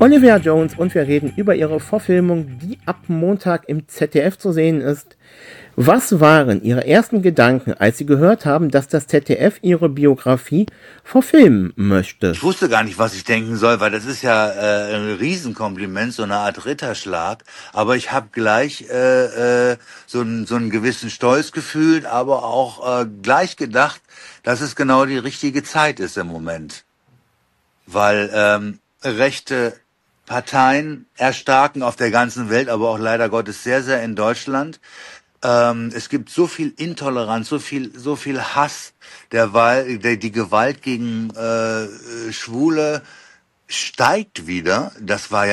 Olivia Jones und wir reden über ihre Verfilmung, die ab Montag im ZDF zu sehen ist. Was waren Ihre ersten Gedanken, als Sie gehört haben, dass das ZDF Ihre Biografie verfilmen möchte? Ich wusste gar nicht, was ich denken soll, weil das ist ja ein Riesenkompliment, so eine Art Ritterschlag. Aber ich habe gleich so einen gewissen Stolz gefühlt, aber auch gleich gedacht, dass es genau die richtige Zeit ist im Moment. Weil rechte Parteien erstarken auf der ganzen Welt, aber auch leider Gottes sehr, sehr in Deutschland. Es gibt so viel Intoleranz, so viel Hass, die Gewalt gegen Schwule steigt wieder. Das war ja